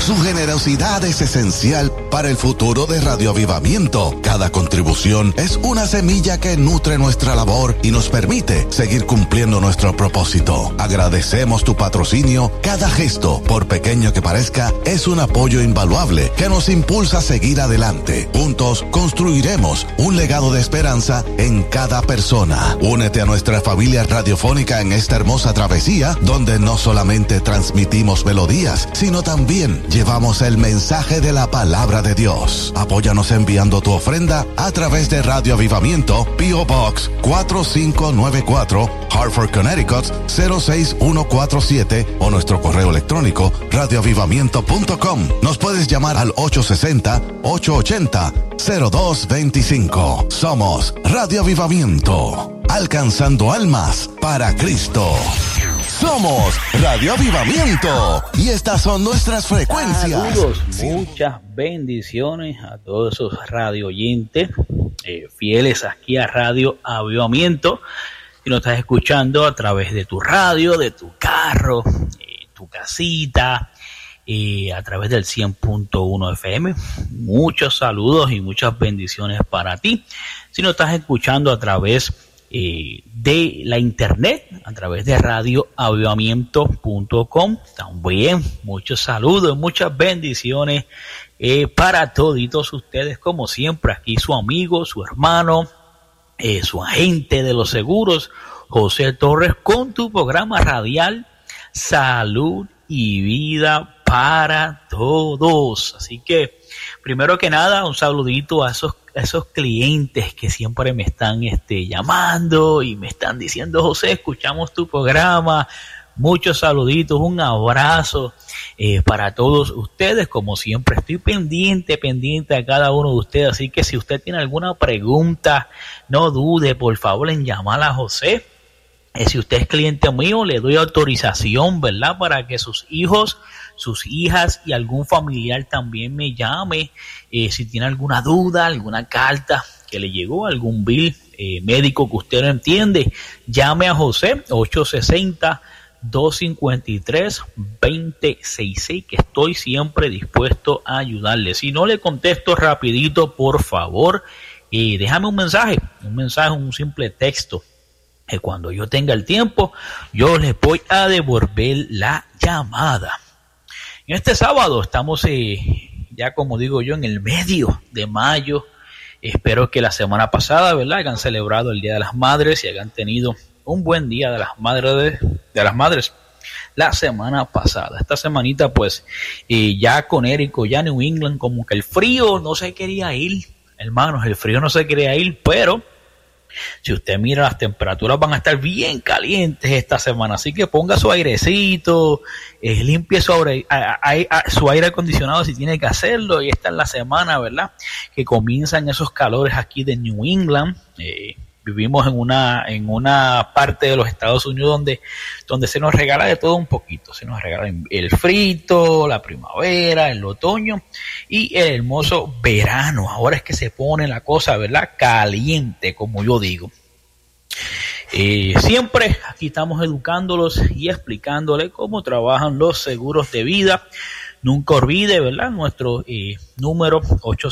Su generosidad es esencial para el futuro de Radio Avivamiento. Cada contribución es una semilla que nutre nuestra labor y nos permite seguir cumpliendo nuestro propósito. Agradecemos tu patrocinio. Cada gesto, por pequeño que parezca, es un apoyo invaluable que nos impulsa a seguir adelante. Juntos construiremos un legado de esperanza en cada persona. Únete a nuestra familia radiofónica en esta hermosa travesía, donde no solamente transmitimos melodías, sino también llevamos el mensaje de la palabra de Dios. Apóyanos enviando tu ofrenda a través de Radio Avivamiento, P.O. Box 4594, Hartford, Connecticut 06147, o nuestro correo electrónico radioavivamiento.com. Nos puedes llamar al 860-880-0225. Somos Radio Avivamiento, alcanzando almas para Cristo. Somos Radio Avivamiento y estas son nuestras frecuencias. Saludos, muchas bendiciones a todos esos radio oyentes fieles aquí a Radio Avivamiento. Si nos estás escuchando a través de tu radio, de tu carro, tu casita, a través del 100.1 FM, muchos saludos y muchas bendiciones para ti. Si nos estás escuchando a través de la internet, a través de radioavivamiento.com, también muchos saludos, muchas bendiciones para toditos ustedes. Como siempre, aquí su amigo, su hermano, su agente de los seguros, José Torres, con tu programa radial Salud y Vida para Todos. Así que, primero que nada, un saludito a esos clientes que siempre me están llamando y me están diciendo: José, escuchamos tu programa. Muchos saluditos, un abrazo para todos ustedes. Como siempre, estoy pendiente a cada uno de ustedes. Así que si usted tiene alguna pregunta, no dude, por favor, en llamar a José. Si usted es cliente mío, le doy autorización, ¿verdad?, para que sus hijos, sus hijas y algún familiar también me llame. Si tiene alguna duda, alguna carta que le llegó, algún bill médico que usted no entiende, llame a José, 860-253-2066, que estoy siempre dispuesto a ayudarle. Si no le contesto rapidito, por favor, déjame un mensaje, un simple texto. Cuando yo tenga el tiempo, yo les voy a devolver la llamada. En este sábado estamos ya, como digo yo, en el medio de mayo. Espero que la semana pasada, ¿verdad?, hayan celebrado el Día de las Madres y hayan tenido un buen Día de las Madres, la semana pasada. Esta semanita, pues, ya Conérico, ya New England, como que el frío no se quería ir, hermanos, el frío no se quería ir, pero si usted mira, las temperaturas van a estar bien calientes esta semana, así que ponga su airecito, limpie su aire acondicionado si tiene que hacerlo. Y esta es la semana, ¿verdad?, que comienzan esos calores aquí de New England. Vivimos en una parte de los Estados Unidos donde se nos regala de todo un poquito. Se nos regala el frito, la primavera, el otoño y el hermoso verano. Ahora es que se pone la cosa, ¿verdad?, caliente, como yo digo. Siempre aquí estamos educándolos y explicándoles cómo trabajan los seguros de vida. Nunca olvide, ¿verdad?, nuestro número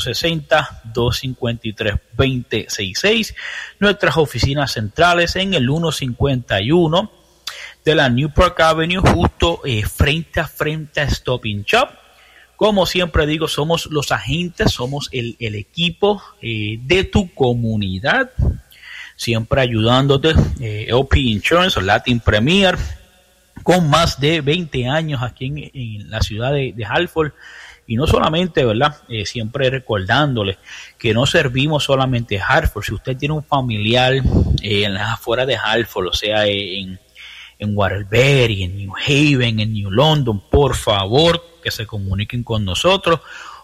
860-253-2066. Nuestras oficinas centrales en el 151 de la Newport Avenue, justo frente a Stop and Shop. Como siempre digo, somos los agentes, somos el equipo de tu comunidad, siempre ayudándote. OP Insurance o Latin Premier, con más de 20 años aquí en la ciudad de Hartford. Y no solamente, ¿verdad?, siempre recordándole que no servimos solamente Hartford. Si usted tiene un familiar en las afueras de Hartford, o sea, en Waterbury, en New Haven, en New London, por favor, que se comuniquen con nosotros,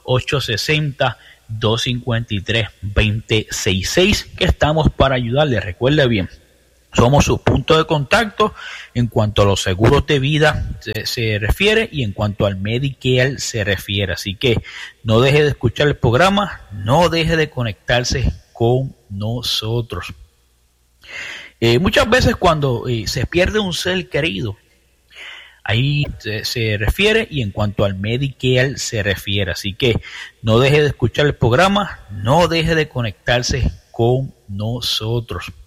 860-253-2066, que estamos para ayudarle. Recuerde bien, somos su punto de contacto en cuanto a los seguros de vida se refiere y en cuanto al Medicare se refiere. Así que no deje de escuchar el programa, no deje de conectarse con nosotros. Muchas veces cuando se pierde un ser querido, ahí se refiere, y en cuanto al Medicare se refiere. Así que no deje de escuchar el programa, no deje de conectarse con nosotros.